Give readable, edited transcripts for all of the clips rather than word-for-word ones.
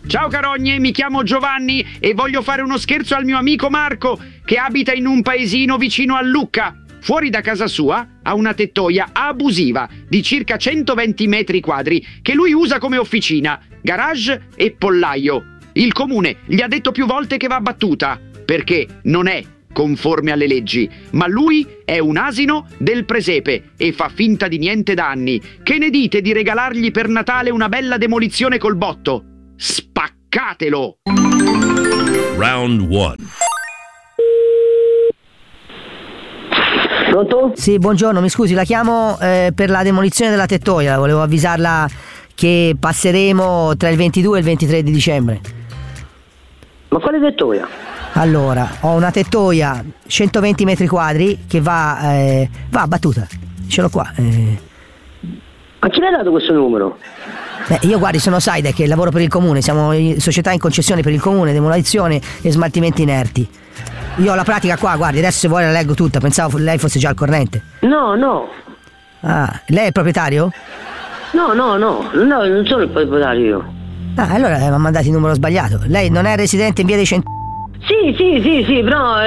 Ciao carogne, mi chiamo Giovanni e voglio fare uno scherzo al mio amico Marco che abita in un paesino vicino a Lucca. Fuori da casa sua ha una tettoia abusiva di circa 120 metri quadri che lui usa come officina, garage e pollaio. Il comune gli ha detto più volte che va abbattuta perché non è conforme alle leggi, ma lui è un asino del presepe e fa finta di niente da anni. Che ne dite di regalargli per Natale una bella demolizione col botto? Spaccatelo! Round 1. Pronto? Sì, buongiorno, mi scusi, la chiamo per la demolizione della tettoia. Volevo avvisarla che passeremo tra il 22 e il 23 di dicembre. Ma quale tettoia? Allora, ho una tettoia 120 metri quadri che va abbattuta. Ce l'ho qua. Ma chi le ha dato questo numero? Beh, io guardi, sono Saidek e lavoro per il comune. Siamo società in concessione per il comune, demolizione e smaltimenti inerti. Io ho la pratica qua, guardi, adesso se vuole la leggo tutta. Pensavo lei fosse già al corrente. No. Ah, lei è il proprietario? No, non sono il proprietario io. Ah, allora mi ha mandato il numero sbagliato. Lei non è residente in via dei Sì, però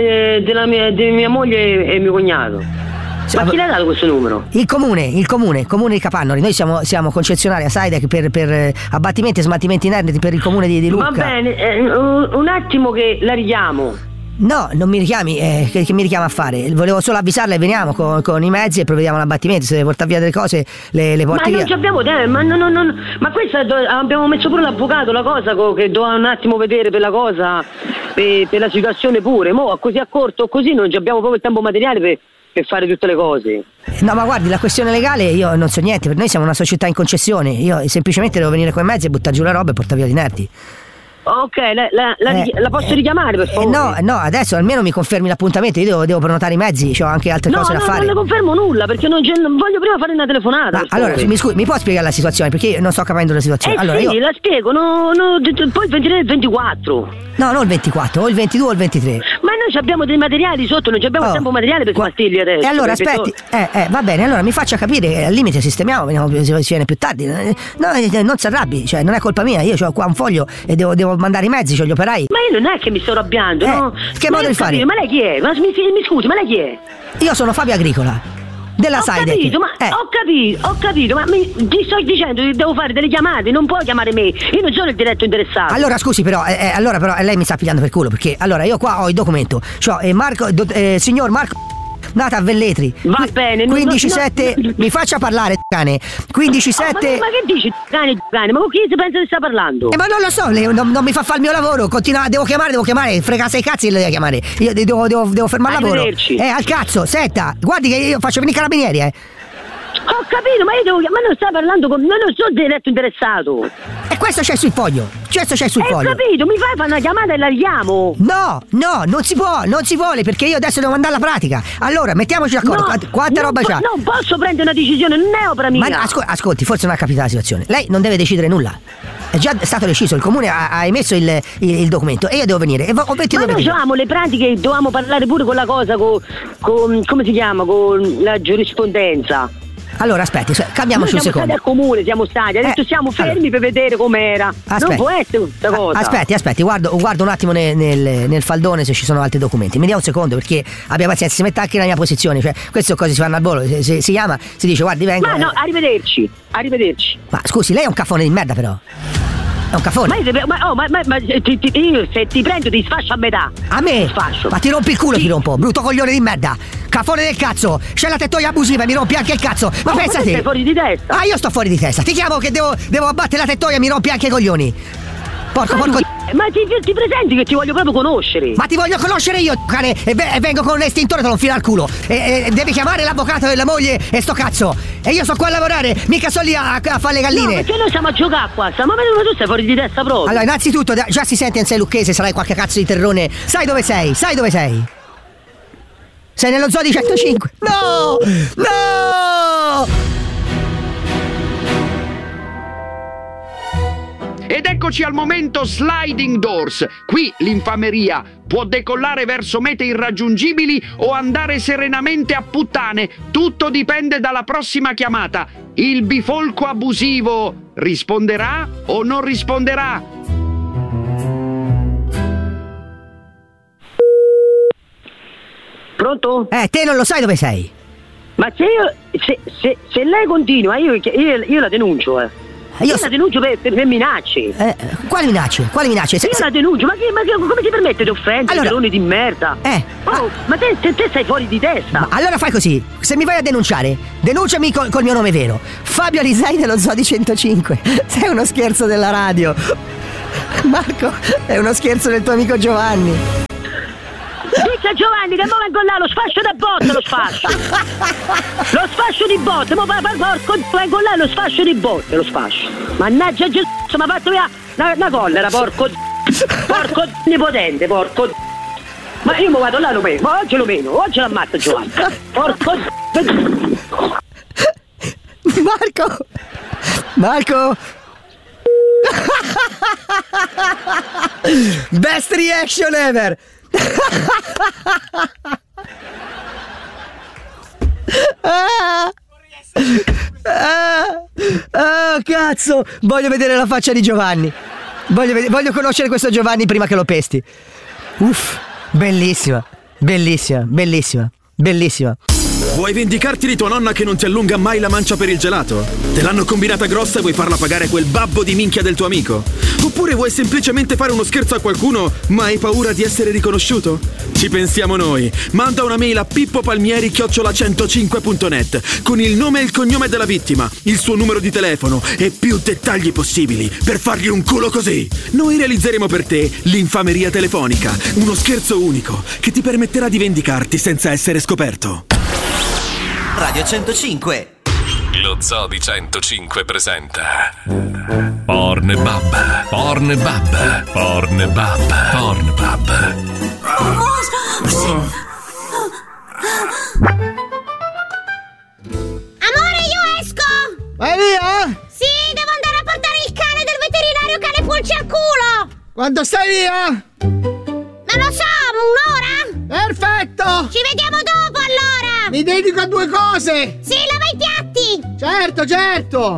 di mia moglie e mio cognato. Ma chi le ha dato questo numero? Il comune di Capannori. Noi siamo concessionari a Saidek per abbattimenti e smaltimenti inerti per il comune di Lucca. Va bene, un attimo che la richiamo. No, non mi richiami, che mi richiama a fare? Volevo solo avvisarla e veniamo con i mezzi e provvediamo l'abbattimento. Se deve portare via delle cose, le porti via. Ma non ci abbiamo tempo, ma questa abbiamo messo pure l'avvocato, la cosa che doveva un attimo vedere per la cosa, per la situazione pure. Mo' così a corto, così non ci abbiamo proprio il tempo materiale per fare tutte le cose. No, ma guardi, la questione legale io non so niente, per noi siamo una società in concessione. Io semplicemente devo venire con i mezzi e buttare giù la roba e portare via gli inerti. Ok, la posso richiamare per favore? No, adesso almeno mi confermi l'appuntamento. Io devo prenotare i mezzi, ho anche altre cose da fare. Non le confermo nulla perché voglio prima fare una telefonata. Ma allora, mi può spiegare la situazione? Perché io non sto capendo la situazione. Allora, sì, la spiego, poi il 23 e il 24. No, non il 24, o il 22 o il 23. Ma noi abbiamo dei materiali sotto, non abbiamo tempo materiale per smaltirli adesso. E allora aspetti, va bene, allora mi faccia capire, al limite sistemiamo, si viene più tardi. No, non si arrabbi, cioè non è colpa mia, io ho qua un foglio e devo mandare i mezzi, c'ho gli operai. Ma io non è che mi sto arrabbiando, no? Che modo di fare? Ma lei chi è? Mi scusi, ma lei chi è? Io sono Fabio Agricola. Della Saidek. Ho capito, ma ti sto dicendo che devo fare delle chiamate, non puoi chiamare me, io non sono il diretto interessato. Allora scusi però, lei mi sta pigliando per culo, perché allora io qua ho il documento, signor Marco nata a Velletri. Va bene, 15-7, mi faccia parlare, cane. 15-7. Ma che dici, cane? Ma con chi si pensa che sta parlando? Ma non lo so, lei non mi fa fare il mio lavoro. Continua, devo chiamare, frega sei cazzi e le devo chiamare. Io devo fermare il lavoro. Al cazzo, senta, guardi che io faccio venire i carabinieri, Ho capito, ma io ma non sta parlando con. Ma non sono diretto interessato. E questo c'è sul foglio. Ho capito, mi fai fare una chiamata e la richiamo. No, non si vuole, perché io adesso devo andare alla pratica. Allora, mettiamoci d'accordo. Quanta roba c'ha? Non posso prendere una decisione, non è opera mia. Ma ascolti, forse non ha capito la situazione. Lei non deve decidere nulla. È già stato deciso, il comune ha emesso il documento e io devo venire. E ho 22 ma noi avevamo le pratiche, dovevamo parlare pure con la cosa, con come si chiama, con la giurisprudenza. Allora aspetti, cambiamoci un secondo. Siamo stati al comune, adesso siamo fermi per vedere com'era. Non può essere questa cosa. Aspetti, guardo un attimo nel faldone se ci sono altri documenti. Mi dia un secondo perché abbia pazienza, si mette anche nella mia posizione, cioè queste cose si fanno al volo, si chiama, si dice guardi venga. Ma no, arrivederci. Ma scusi, lei è un cafone di merda però. È un cafone. Ma io se ti prendo ti sfascio a metà. A me? Sfascio. Ma ti rompi il culo, ti rompo, brutto coglione di merda. Cafone del cazzo. C'è la tettoia abusiva e mi rompi anche il cazzo. Ma pensa te. Sei fuori di testa. Ah, io sto fuori di testa. Ti chiamo che devo abbattere la tettoia e mi rompi anche i coglioni. Porco. Ma ti presenti che ti voglio proprio conoscere. Ma ti voglio conoscere io, cane. E vengo con un estintore e te lo infilo al culo. E devi chiamare l'avvocato della moglie e sto cazzo. E io sto qua a lavorare, mica sto lì a fare le galline. No, perché noi stiamo a giocare qua. Ma tu sei fuori di testa proprio. Allora, innanzitutto, già si sente in sei lucchese, sarai qualche cazzo di terrone. Sai dove sei? Sei nello zoo di 105. No! Ed eccoci al momento sliding doors. Qui l'infameria può decollare verso mete irraggiungibili o andare serenamente a puttane. Tutto dipende dalla prossima chiamata. Il bifolco abusivo risponderà o non risponderà? Pronto? Te non lo sai dove sei? Ma se lei continua, io la denuncio, Io la denuncio per minacce. Quali minacce? Io la denuncio, ma come ti permette di offendere, allora, terroni di merda? Ma te stai fuori di testa. Allora fai così, se mi vai a denunciare, denunciami col mio nome vero. Fabio Alisei dello Zoo di 105. Sei uno scherzo della radio. Marco, è uno scherzo del tuo amico Giovanni. Dice Giovanni che mo vengo là, lo sfascio da botte, lo sfascio di botte, mo porco, vengo là, lo sfascio di botte, lo sfascio. Mannaggia Gesù, mi ha fatto via una collera, porco nipotente, porco. Ma io mi vado là, lo meno, ma oggi oggi l'ammazzo Giovanni. Porco. Marco. Best reaction ever. Cazzo, voglio vedere la faccia di Giovanni. Voglio conoscere questo Giovanni prima che lo pesti. Uff, bellissima. Vuoi vendicarti di tua nonna che non ti allunga mai la mancia per il gelato? Te l'hanno combinata grossa e vuoi farla pagare quel babbo di minchia del tuo amico? Oppure vuoi semplicemente fare uno scherzo a qualcuno ma hai paura di essere riconosciuto? Ci pensiamo noi. Manda una mail a pippopalmieri@105.net con il nome e il cognome della vittima, il suo numero di telefono e più dettagli possibili per fargli un culo così. Noi realizzeremo per te l'infameria telefonica, uno scherzo unico che ti permetterà di vendicarti senza essere scoperto. Radio 105. Lo Zoo di 105 presenta Pornbub. Amore, io esco! Vai via? Sì, devo andare a portare il cane del veterinario cane pulci al culo! Quando stai via? Non lo so, un'ora? Perfetto! Ci vediamo dopo allora! Mi dedico a 2 cose! Sì, lava i piatti! Certo!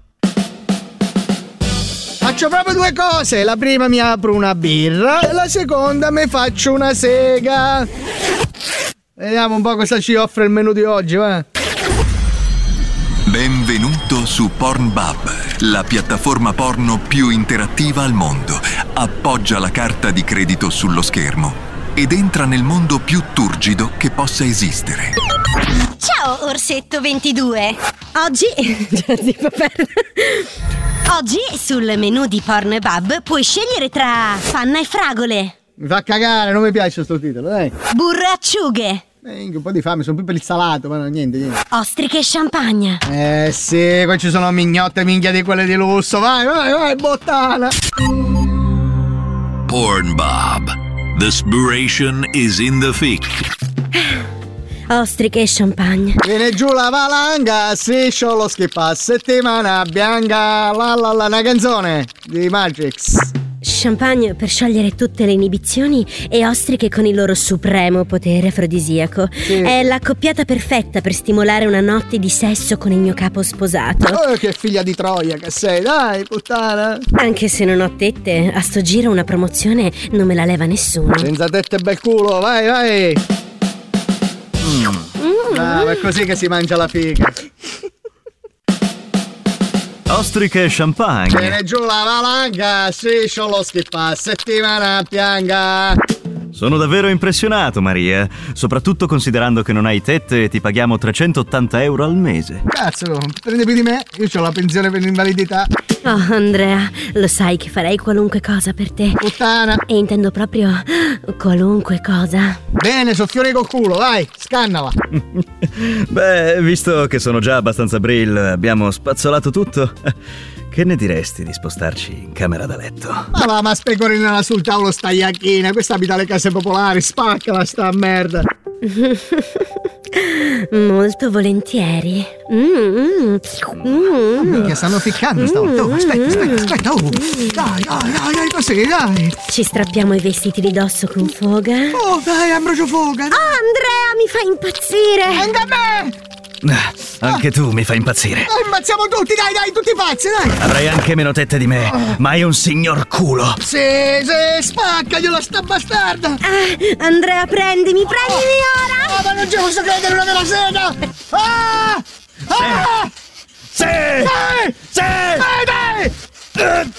Faccio proprio 2 cose. La prima mi apro una birra e la seconda mi faccio una sega. Vediamo un po' cosa ci offre il menù di oggi, va? Benvenuto su Pornbub, la piattaforma porno più interattiva al mondo. Appoggia la carta di credito sullo schermo ed entra nel mondo più turgido che possa esistere. Ciao, Orsetto 22. Oggi sul menù di Pornbub puoi scegliere tra panna e fragole. Mi fa cagare, non mi piace sto titolo, dai. Burro e acciughe. Un po' di fame, sono più per il salato, ma no, niente. Ostriche e champagne. Sì, qua ci sono mignotte minchia di quelle di lusso. Vai, bottana. Pornbub. The spiration is in the thick. Ostriche e champagne. Viene giù la valanga, striscio lo schippa, settimana bianca, la una canzone di Magix. Champagne per sciogliere tutte le inibizioni e ostriche con il loro supremo potere afrodisiaco. Sì. È l'accoppiata perfetta per stimolare una notte di sesso con il mio capo sposato. Oh, che figlia di Troia che sei, dai, puttana. Anche se non ho tette, a sto giro una promozione non me la leva nessuno. Senza tette bel culo, vai. Bravo, è così che si mangia la figa. Ostriche e champagne. Viene giù la valanga, striscio lo schippa, settimana bianca. Sono davvero impressionato, Maria, soprattutto considerando che non hai tette e ti paghiamo 380 euro al mese. Cazzo, prendi più di me, io ho la pensione per l'invalidità. Oh, Andrea, lo sai che farei qualunque cosa per te. Puttana. E intendo proprio qualunque cosa. Bene, soffiori col culo, vai, scannala. Beh, visto che sono già abbastanza brill, abbiamo spazzolato tutto. Che ne diresti di spostarci in camera da letto? Ma specorinala sul tavolo sta iacchina, questa abita alle case popolari, spaccala sta merda. Molto volentieri. Minchia, stanno ficcando stavolta. Oh, aspetta. Oh. Dai, così, dai. Ci strappiamo i vestiti di dosso con foga. Oh, dai, ambrogio foga. Oh, Andrea, mi fai impazzire. Venga a me. Anche tu mi fai impazzire. Ammazziamo tutti, dai, tutti pazzi, dai. Avrai anche meno tette di me, ma è un signor culo. Sì, spaccaglielo, sta bastarda. Andrea, prendimi ora. Ma non ci posso credere, una vera sega. Sì! Dai! Dai!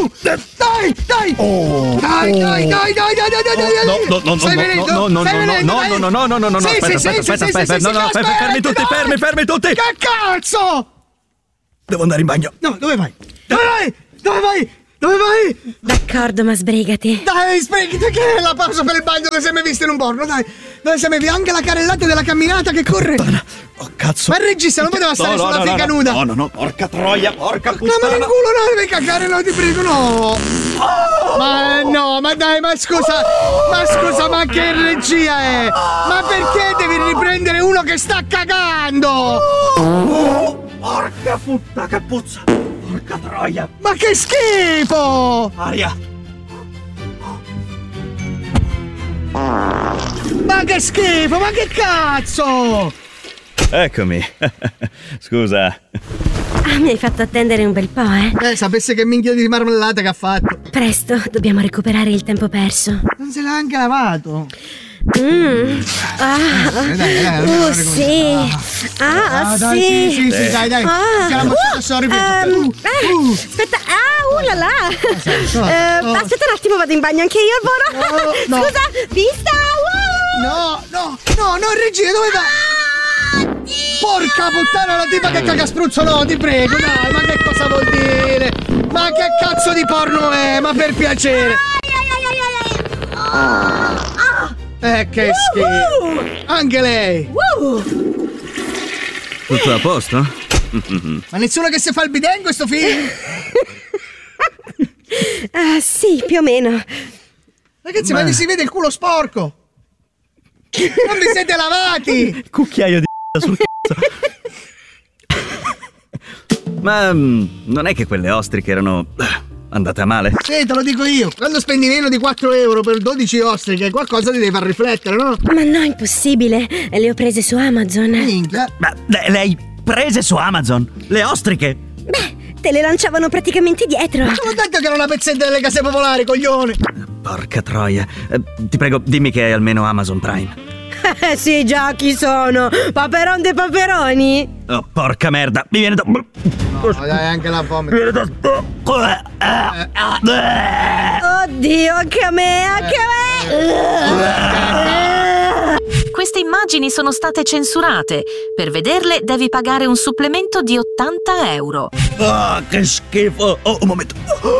No, aspetta, fermi tutti! Che cazzo? Devo andare in bagno. No, dove vai? Dove vai? D'accordo, ma sbrigati. Dai, sbrigati, che è la pausa per il bagno che sei mai visto in un porno, dai. Dove sei mai visto anche la carrellata della camminata che corre? Oh, cazzo. Ma il regista non poteva stare sulla figa nuda. No, porca troia, porca puttana. No, ma nel culo no, devi cagare, no, ti prego, no. Ma no, ma dai, ma scusa, ma che regia è? Ma perché devi riprendere uno che sta cagando? Porca puttana, che puzza. Porca troia. Ma che schifo! Aria. Ma che schifo, ma che cazzo! Eccomi. Scusa. Mi hai fatto attendere un bel po', Sapesse che minchia di marmellata che ha fatto. Presto, dobbiamo recuperare il tempo perso. Non se l'ha anche lavato. Sì. Sì, dai. Che la mozzata Aspetta, aspetta un attimo, vado in bagno anche io, Alvoro. No. Scusa, vista. No, regia, dove va? Porca puttana, la tipa che caga spruzzo, no, ti prego, dai, ma che cosa vuol dire? Ma che cazzo di porno è? Ma per piacere. Che schifo. Anche lei. Tutto a posto? Ma nessuno che si fa il bidet in questo film? Sì, più o meno. Ragazzi, ma vi si vede il culo sporco. Non vi siete lavati. Cucchiaio di sul cazzo. Ma non è che quelle ostriche erano andate a male? Sì, te lo dico io. Quando spendi meno di 4 euro per 12 ostriche, qualcosa ti deve far riflettere, no? Ma no, impossibile. Le ho prese su Amazon. Minchia. Ma le hai prese su Amazon? Le ostriche? Beh, te le lanciavano praticamente dietro. Ma te l'ho detto che era una pezzetta delle case popolari, coglione. Porca troia. Ti prego, dimmi che hai almeno Amazon Prime. Sì, già, chi sono? Paperon dei paperoni? Oh, porca merda, mi viene da... No, dai, anche la fame. Oddio, anche a me. Queste immagini sono state censurate. Per vederle devi pagare un supplemento di 80 euro. Che schifo. Oh, un momento.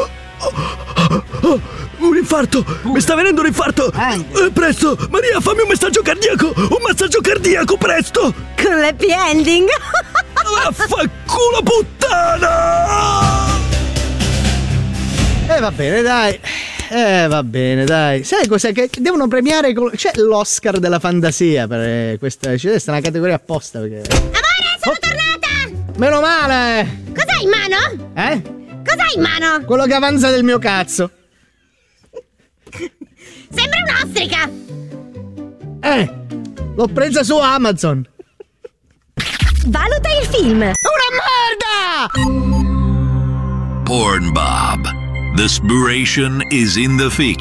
Un infarto! Mi sta venendo un infarto! Presto! Maria, fammi un massaggio cardiaco! Un massaggio cardiaco, presto! Con l'happy ending! Vaffanculo puttana! Va bene, dai. Sai cos'è? Che devono premiare. C'è l'Oscar della fantasia per questa. C'è una categoria apposta perché. Amore, sono tornata! Meno male! Cos'hai in mano? Cos'hai in mano? Quello che avanza del mio cazzo. Sembra un'ostrica! L'ho presa su Amazon. Valuta il film! Una merda! Pornbob. The inspiration is in the fic.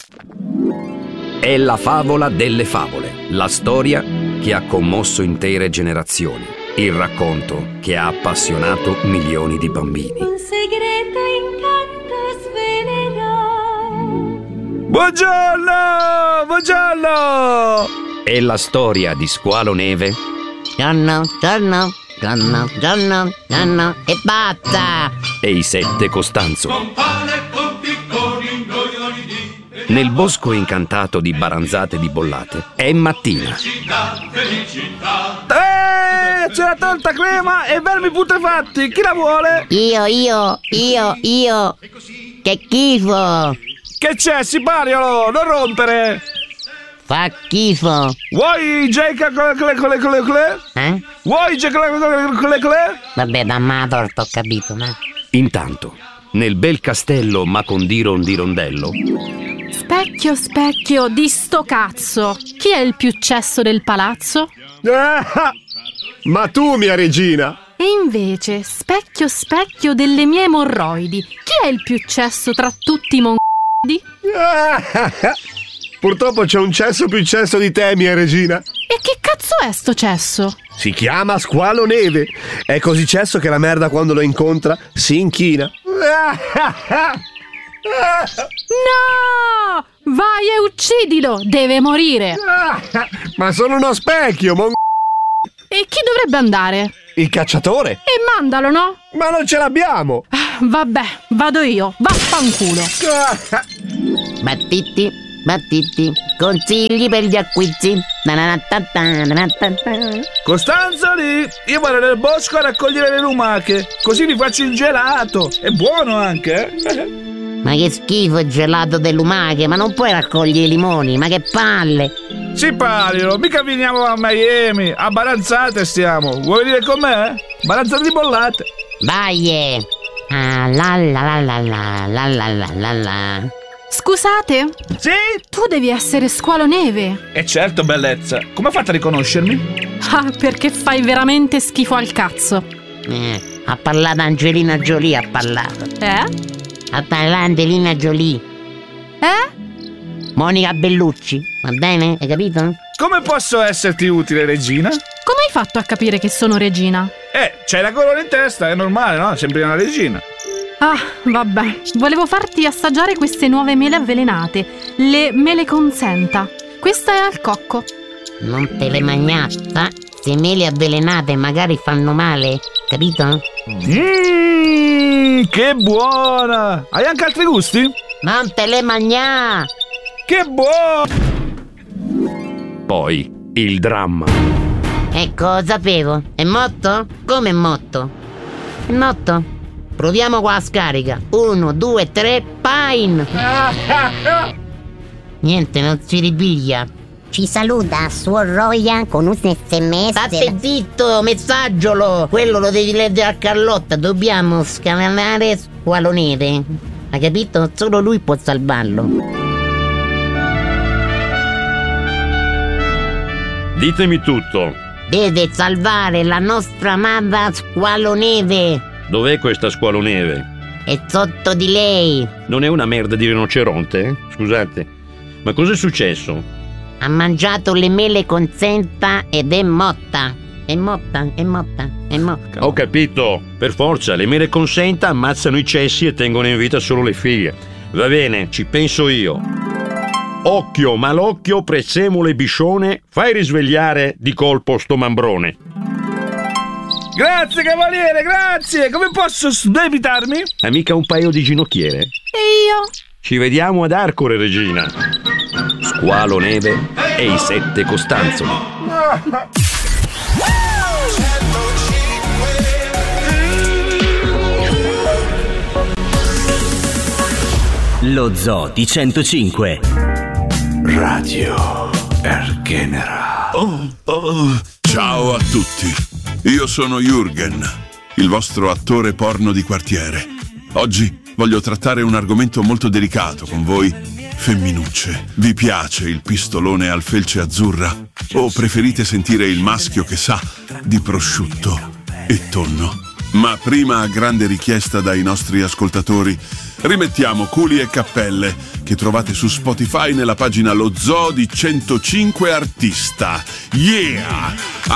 È la favola delle favole, la storia che ha commosso intere generazioni, il racconto che ha appassionato milioni di bambini. Un segreto incanto svelerò. Buongiorno! È la storia di Squalo Neve. Giorno e basta! E i 7 Costanzo. Nel bosco incantato di Baranzate di Bollate è mattina. C'è la torta crema e vermi putrefatti, chi la vuole? Io. Che schifo! Che c'è, sipariolo, non rompere! Fa schifo! Vuoi Jake Vuoi Jake Vabbè, damma la torta, ho capito, ma... Intanto, nel bel castello Macondiro Ondirondello. Specchio di sto cazzo. Chi è il più cesso del palazzo? Ma tu, mia regina! E invece, specchio specchio delle mie emorroidi, chi è il più cesso tra tutti i mongoli? Purtroppo c'è un cesso più cesso di te, mia regina. E che cazzo è sto cesso? Si chiama squalo neve. È così cesso che la merda quando lo incontra si inchina. No! Vai e uccidilo! Deve morire! Ma sono uno specchio, E chi dovrebbe andare? Il cacciatore? E mandalo, no? Ma non ce l'abbiamo! Vabbè, vado io. Vaffanculo! Battiti, consigli per gli acquisti. Costanzo lì, io vado nel bosco a raccogliere le lumache, così vi faccio il gelato. È buono anche, eh? Ma che schifo il gelato delle lumache, ma non puoi raccogliere i limoni, ma che palle! Si parlino, mica veniamo a Miami, a Baranzate stiamo. Vuoi venire con me? Baranzate di bollate. Vai! La. Scusate? Sì? Tu devi essere Squalo Neve. E certo, bellezza. Come hai fatto a riconoscermi? Ah, perché fai veramente schifo al cazzo. Ha parlato Angelina Jolie, ha parlato. Ha parlato Angelina Jolie. Monica Bellucci, va bene? Hai capito? Come posso esserti utile, regina? Come hai fatto a capire che sono regina? C'hai la corona in testa, è normale, no? Sembri una regina. Ah, vabbè. Volevo farti assaggiare queste nuove mele avvelenate. Le mele consenta. Questa è al cocco. Non te le magnata. Se mele avvelenate magari fanno male, capito? Che buona! Hai anche altri gusti? Non te le magnà! Che buono! Poi, il dramma. Ecco, sapevo. È motto? Come è motto? È motto? Proviamo qua la scarica. 1, 2, 3, Pine! Niente, non si ripiglia. Ci saluta Suor Roya con un sms. State zitto, messaggiolo! Quello lo devi leggere a Carlotta. Dobbiamo scavalare Squalo Neve. Hai capito? Solo lui può salvarlo. Ditemi tutto. Deve salvare la nostra amata Squalo Neve. Dov'è questa Squalo Neve? È sotto di lei. Non è una merda di rinoceronte, eh? Scusate. Ma cos'è successo? Ha mangiato le mele consenta ed è morta. È morta. Ho capito. Per forza, le mele consenta ammazzano i cessi e tengono in vita solo le figlie. Va bene, ci penso io. Occhio, malocchio, prezzemolo e biscione, fai risvegliare di colpo sto mambrone. Grazie cavaliere, grazie! Come posso sdebitarmi? Hai mica un paio di ginocchiere? E io? Ci vediamo ad Arcore, regina. Squalo Neve e i 7 Costanzoli. Lo Zoo di 105 Radio Ergenera. Ciao a tutti. Io sono Jürgen, il vostro attore porno di quartiere. Oggi voglio trattare un argomento molto delicato con voi, femminucce. Vi piace il pistolone al felce azzurra? O preferite sentire il maschio che sa di prosciutto e tonno? Ma prima, a grande richiesta dai nostri ascoltatori, rimettiamo Culi e Cappelle, che trovate su Spotify nella pagina Lo Zoo di 105 Artista. Yeah!